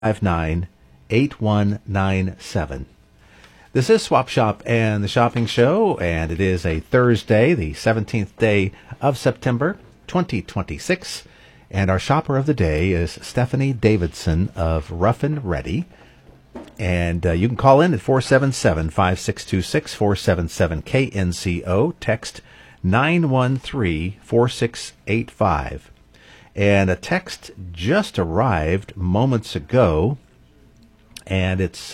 859-8197. This is Swap Shop and the Shopping Show, and it is a Thursday, the 17th day of September, 2026. And our shopper of the day is Stephanie Davidson of Rough and Ready. And you can call in at 477-5626, 477-KNCO, text 913-4685. And a text just arrived moments ago, and it's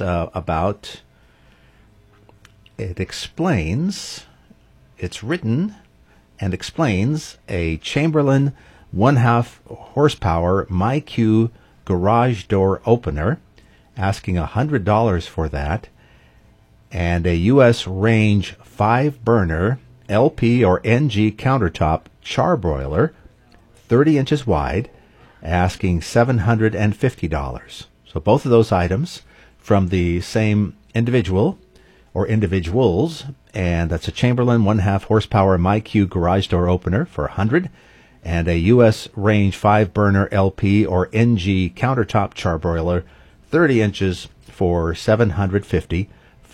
it's written and explains a Chamberlain 1/2 horsepower MyQ garage door opener, asking $100 for that, and a U.S. range 5-burner LP or NG countertop charbroiler, 30 inches wide, asking $750. So both of those items from the same individual or individuals, and that's a Chamberlain 1/2 horsepower MyQ garage door opener for $100, and a U.S. range 5-burner LP or NG countertop charbroiler, 30 inches for $750.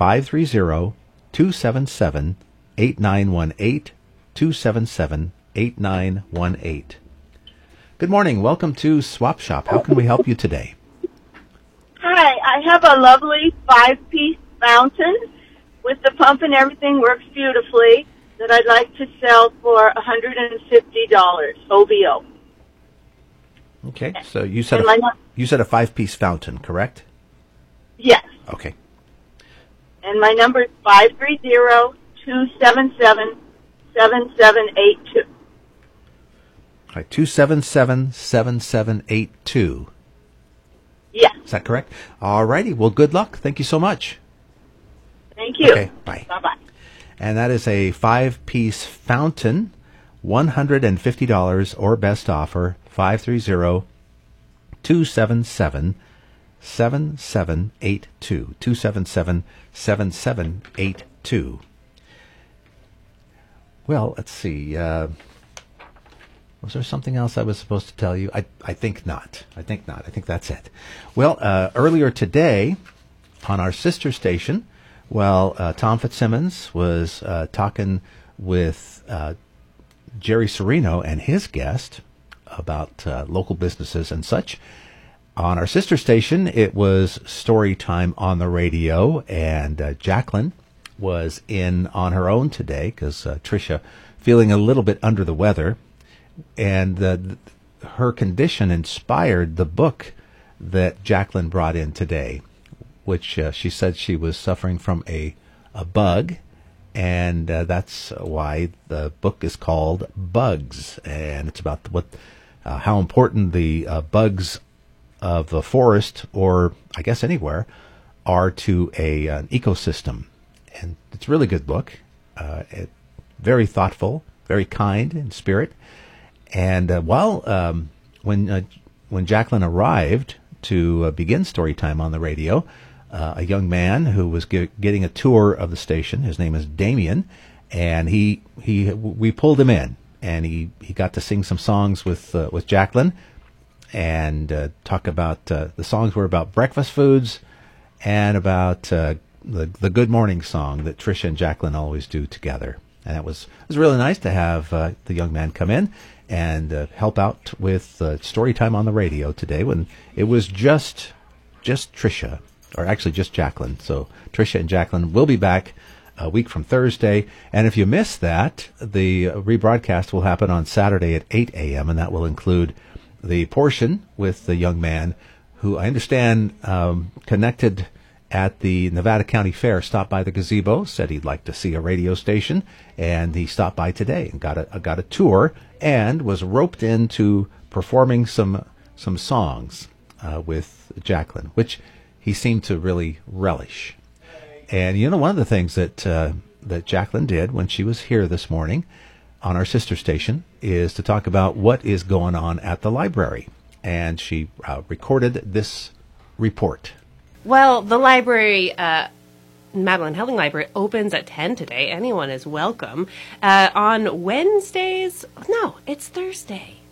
530-277-8918, 277-8918. Good morning. Welcome to Swap Shop. How can we help you today? Hi, I have a lovely 5-piece fountain with the pump and everything works beautifully that I'd like to sell for $150 OVO. Okay, so you said a 5-piece fountain, correct? Yes. Okay. And my number is 530-277-7782. All right, 277-7782. Yes. Is that correct? All righty. Well, good luck. Thank you so much. Thank you. Okay, bye. Bye-bye. And that is a 5-piece fountain, $150 or best offer, 530-277-7782, 277-7782. Well, let's see. Was there something else I was supposed to tell you? I think not. I think that's it. Well, earlier today on our sister station, Tom Fitzsimmons was talking with Jerry Serino and his guest about local businesses and such. On our sister station, it was story time on the radio, and Jacqueline was in on her own today because Tricia feeling a little bit under the weather, and her condition inspired the book that Jacqueline brought in today, which she said she was suffering from a bug, and that's why the book is called Bugs, and it's about how important the bugs of the forest, or I guess anywhere, are to an ecosystem. And it's a really good book, very thoughtful, very kind in spirit. And when Jacqueline arrived to begin story time on the radio, a young man who was getting a tour of the station, his name is Damien, and we pulled him in, and he got to sing some songs with Jacqueline, and talk about the songs were about breakfast foods and about the Good Morning song that Tricia and Jacqueline always do together. And it was really nice to have the young man come in and help out with story time on the radio today, when it was just Tricia, or actually just Jacqueline. So Tricia and Jacqueline will be back a week from Thursday. And if you missed that, the rebroadcast will happen on Saturday at 8 a.m., and that will include the portion with the young man who I understand connected at the Nevada County Fair, stopped by the gazebo, said he'd like to see a radio station, and he stopped by today and got a tour, and was roped into performing some songs with Jacqueline, which he seemed to really relish. And one of the things that Jacqueline did when she was here this morning on our sister station is to talk about what is going on at the library, and she recorded this report. Well, the library, Madeline Helling Library, opens at 10 today. Anyone is welcome. On Wednesdays, no, it's Thursday.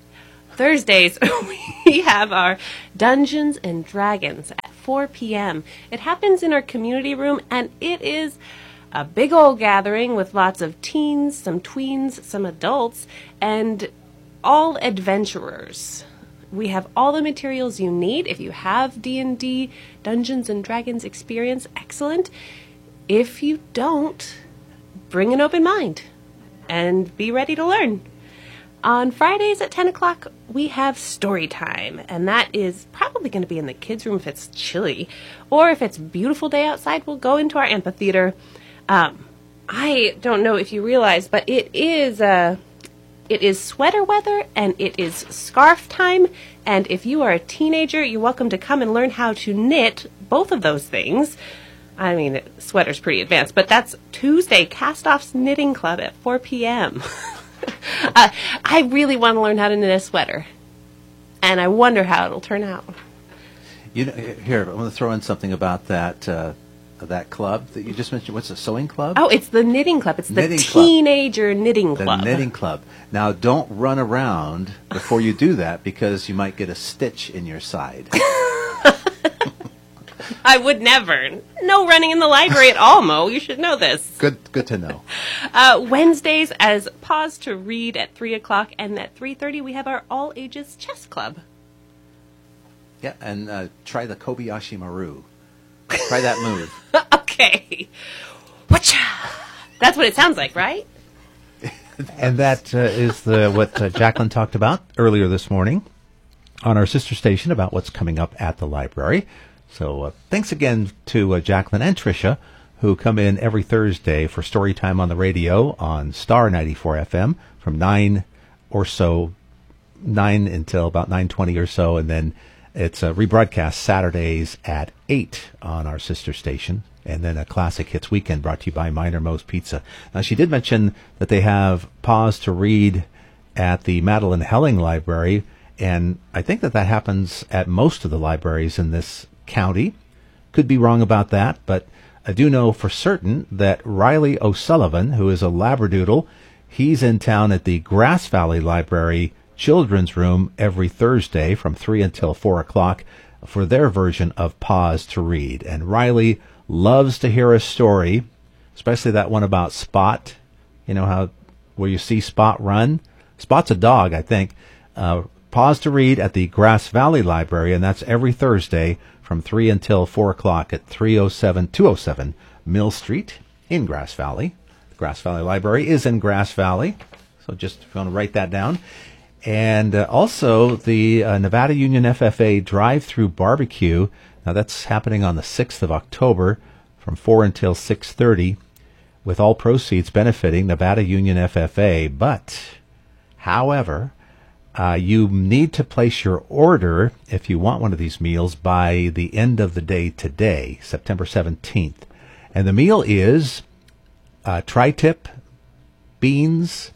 Thursdays, we have our Dungeons and Dragons at 4 p.m. It happens in our community room, and it is a big old gathering with lots of teens, some tweens, some adults, and all adventurers. We have all the materials you need. If you have D&D, Dungeons and Dragons experience, excellent. If you don't, bring an open mind and be ready to learn. On Fridays at 10 o'clock, we have story time, and that is probably going to be in the kids' room if it's chilly, or if it's a beautiful day outside, we'll go into our amphitheater. I don't know if you realize, but it is sweater weather, and it is scarf time, and if you are a teenager, you're welcome to come and learn how to knit both of those things. I mean, sweater's pretty advanced, but that's Tuesday, Cast-Off's Knitting Club at 4 p.m. I really want to learn how to knit a sweater, and I wonder how it'll turn out. You know, here, I want to throw in something about that club that you just mentioned. What's the sewing club? Oh, it's the knitting club. It's the Knitting teenager knitting club. The knitting club. Now, don't run around before you do that, because you might get a stitch in your side. I would never. No running in the library at all, Mo. You should know this. Good to know. Wednesdays as Pause to Read at 3 o'clock, and at 3:30 we have our all-ages chess club. Yeah, and try the Kobayashi Maru. Try that move. Okay. Whatcha! That's what it sounds like, right? And that is what Jacqueline talked about earlier this morning on our sister station about what's coming up at the library. So thanks again to Jacqueline and Tricia, who come in every Thursday for story time on the radio on Star 94 FM from 9 until about 9:20 or so, and then it's rebroadcast Saturdays at 8 on our sister station, and then a Classic Hits Weekend brought to you by Minor Moe's Pizza. Now, she did mention that they have Pause to Read at the Madeline Helling Library, and I think that happens at most of the libraries in this county. Could be wrong about that, but I do know for certain that Riley O'Sullivan, who is a Labradoodle, he's in town at the Grass Valley Library Children's Room every Thursday from 3 until 4 o'clock for their version of Pause to Read. And Riley loves to hear a story, especially that one about Spot. You know where you see Spot run? Spot's a dog, I think. Pause to Read at the Grass Valley Library, and that's every Thursday from 3 until 4 o'clock at 207 Mill Street in Grass Valley. The Grass Valley Library is in Grass Valley, so just if you want to write that down. And also the Nevada Union FFA drive-through barbecue. Now that's happening on the 6th of October from 4 until 6:30, with all proceeds benefiting Nevada Union FFA. But, however, you need to place your order if you want one of these meals by the end of the day today, September 17th. And the meal is tri-tip, beans,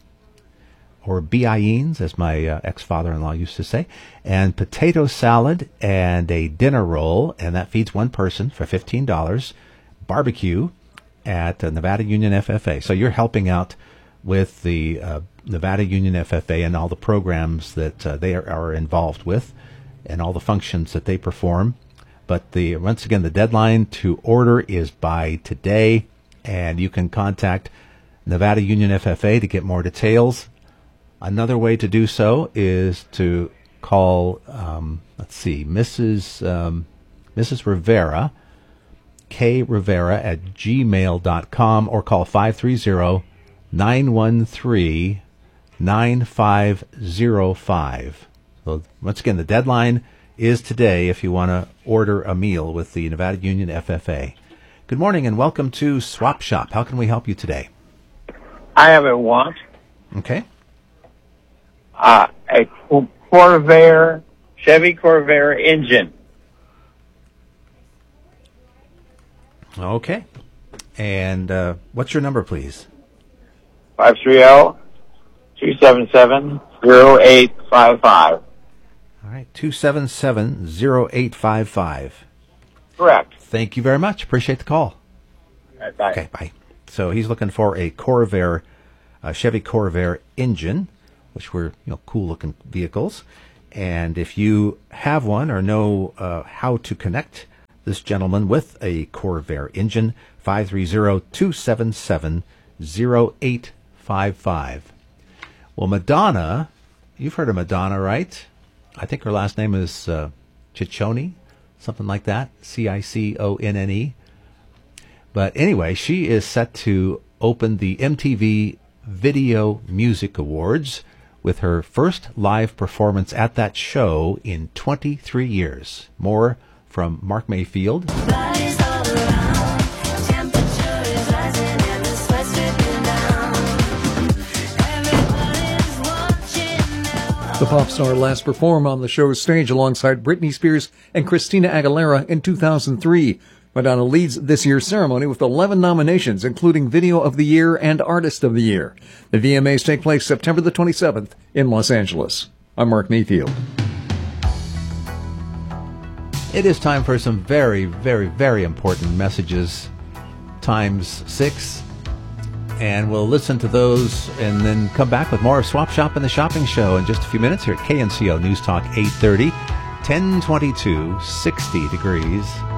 or beans, as my ex-father-in-law used to say, and potato salad and a dinner roll, and that feeds one person for $15, barbecue at Nevada Union FFA. So you're helping out with the Nevada Union FFA and all the programs that they are involved with and all the functions that they perform. But once again, the deadline to order is by today, and you can contact Nevada Union FFA to get more details. Another way to do so is to call, Mrs. Rivera, krivera@gmail.com, or call 530-913-9505. So once again, the deadline is today if you want to order a meal with the Nevada Union FFA. Good morning and welcome to Swap Shop. How can we help you today? I have a want. Okay. A Corvair, Chevy Corvair engine. Okay. And what's your number, please? 530-277-0855. All right, 277-0855. Correct. Thank you very much. Appreciate the call. All right, bye. Okay, bye. So he's looking for a Corvair, Chevy Corvair engine, which were cool-looking vehicles. And if you have one or know how to connect this gentleman with a Corvair engine, 530-277-0855. Well, Madonna, you've heard of Madonna, right? I think her last name is Ciccone, something like that, Ciconne. But anyway, she is set to open the MTV Video Music Awards with her first live performance at that show in 23 years. More from Mark Mayfield. The pop star last performed on the show's stage alongside Britney Spears and Christina Aguilera in 2003. Madonna leads this year's ceremony with 11 nominations, including Video of the Year and Artist of the Year. The VMAs take place September the 27th in Los Angeles. I'm Mark Mayfield. It is time for some very, very, very important messages times 6. And we'll listen to those and then come back with more of Swap Shop and the Shopping Show in just a few minutes here at KNCO News Talk 830, 1022, 60 degrees.